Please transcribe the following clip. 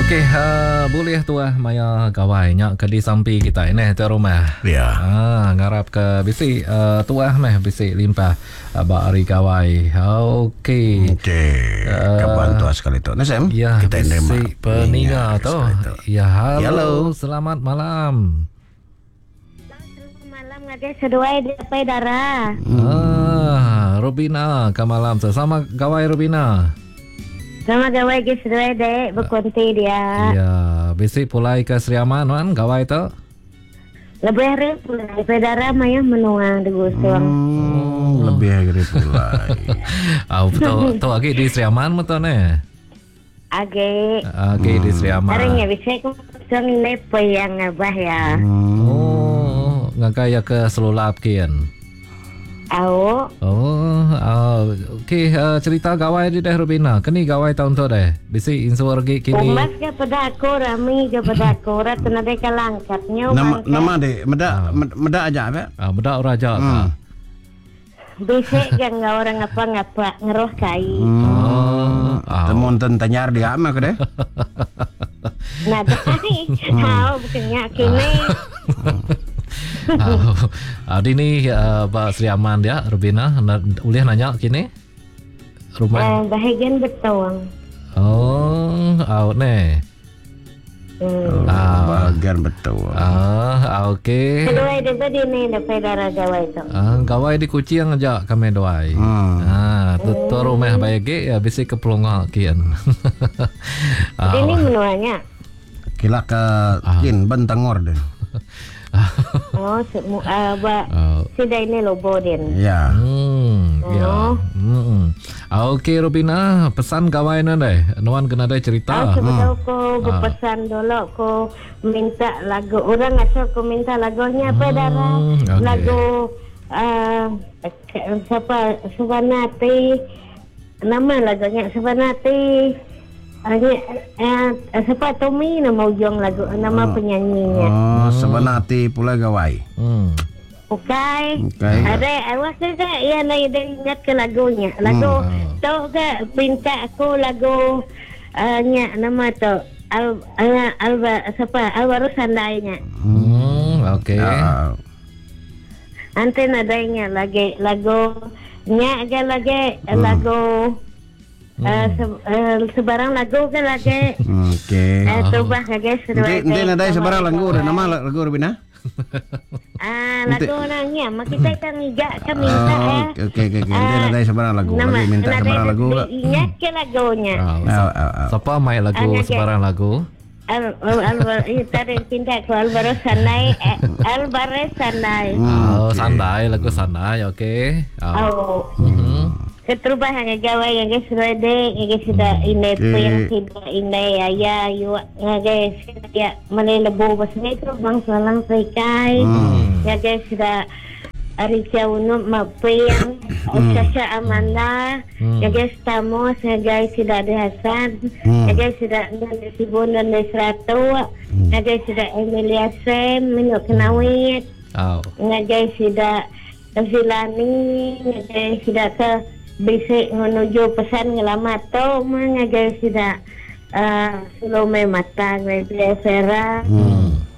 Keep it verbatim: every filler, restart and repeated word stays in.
Okey, uh, boleh tu ah maya gawai nya ke di sampi kita ini tu rumah. Ya. Ah, ngarap ke bisi uh, tu ah meh bisi limpah uh, ba ari gawai. Okey. Okey. Uh, Kapan tu sekali tu. Nasem. Ya, Kita bisi peninga tu. Ya, halo. Hello. Selamat malam. Malam ada seduai di apa darah. Ah, Robina, ke malam tu. Sama gawai Robina. Sama gawai ke seduai dek berkunti dia. Ya, bisi pulai ke Seriaman kan gawai tu. Lebih hari pulai darah maya menuang di gusung. Hmm, lebih hari pulai. Ah, betul. Tu lagi di Seriaman betul ni. Age. Okey, di Seriaman. Arangnya bisa ko sang lepo yang ngabah ya. Oh, ngagaya ke selulap kian. Au. Oh, uh, okey, uh, cerita gawai di dah Rubina. Kini gawai tahun tu dah. Bisi insur lagi kini. Umas ka pada aku rami ka pada aku rat nade ka langkatnya. Nama nama dek meda meda aja apa? Ah, budak raja ka. Hmm. Bisa kan enggak orang apa ngapa ngeroh kai. Oh, ah. Temun tanyar dia ama ke deh. Nah, dai. Hau bukannya kini. Ah, ah, di ni uh, Pak Sri Aman dia Rubina na, ulih nanya kini rumah. Eh, bahagian betul. Oh, out ne. Hmm. Ah, Bagian betul. ah, okey. Kedua dia tadi ni dapat darah gawai tu. Ah, gawai di kucing aja kami doai. Hmm. Ah, tu tu rumah baik ya bisi ke pelonga kian. Ah, Ini menuanya. Kila ke kin bentangor deh. Oh, semu uh, ba ah, sida ini lobo din. Ya. Hmm, ya. Oh. Hmm. Ah, okey Robina, pesan gawai na deh. Nuan kena ada Ah, cerita. sebetulnya ko berpesan dulu ko minta lagu orang asal ko minta lagunya apa darah okay. lagu uh, siapa Subanati nama lagunya Subanati hanya uh, siapa Tommy nama ujung lagu nama penyanyinya. Oh, sebenarnya pula gawai. Hmm. Okay. Okay. Ada awas juga ya na ingat ke lagunya. Lagu Hmm. tu ke pinta aku lagu uh, nya nama tu Al uh, Alba siapa Alvaro Sandainya. Hmm, okey. Ya. Ante nadainya lagi lagu nya agak lagi lagu uh, se, uh, sebarang lagu ke lagi Okey. eh tu bah lagi Nanti nanti ada sebarang lagu dah nama lagu Rubina. ah lagu nanya mak kita kan enggak kan minta ya. Oke oke oke. Nanti ada sebarang lagu. Lagi minta sebarang lagu. Ingat ke lagunya. Ah, Ah, sa- ah, ah. siapa main lagu Ah, okey. sebarang lagu? Al Alvaro tadi pinta ke Alvaro Sandai eh, Alvaro Sandai. Oh, sandai lagu sandai, okey. Ah. Oh. Mhm. Keterubah nga gawai nga guys rede nga guys sudah inay po Okay. yung sida inay aya yu nga guys ya manilabo bas nga ito bang salang kay nga guys sudah ari siya uno mapayang o siya siya amanda nga guys tamos nga guys sudah dehasan nga guys sudah nalisibunan na srato nga guys sudah Emilia Sem mino kinawit Ah. nga guys sudah Silani nga guys sudah ke basic menuju pesan ngelamat to mga guys sida uh, Salome Mata Gracia Vera Hmm.